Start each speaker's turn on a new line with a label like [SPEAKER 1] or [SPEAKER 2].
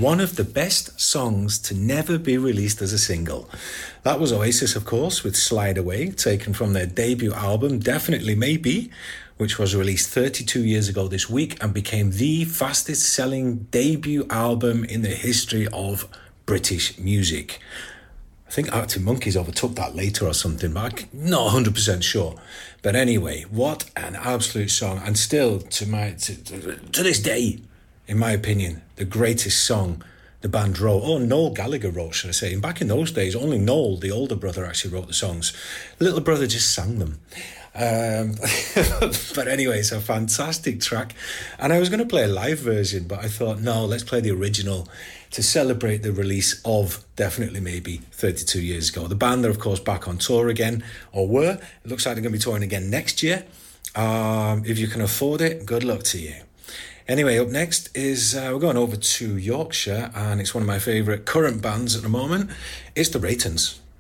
[SPEAKER 1] one of the best songs to never be released as a single. That was Oasis, of course, with Slide Away, taken from their debut album, Definitely Maybe, which was released 32 years ago this week and became the fastest selling debut album in the history of British music. I think Arctic Monkeys overtook that later or something, but I'm not 100% sure. But anyway, what an absolute song. And still, to this day, in my opinion, the greatest song the band wrote, or Noel Gallagher wrote, should I say. And back in those days, only Noel, the older brother, actually wrote the songs. The little brother just sang them. But anyway, it's a fantastic track. And I was going to play a live version, but I thought, no, let's play the original to celebrate the release of Definitely Maybe 32 years ago. The band are, of course, back on tour again, or were. It looks like they're going to be touring again next year. If you can afford it, good luck to you. Anyway, up next is, we're going over to Yorkshire, and it's one of my favourite current bands at the moment. It's the Raytons.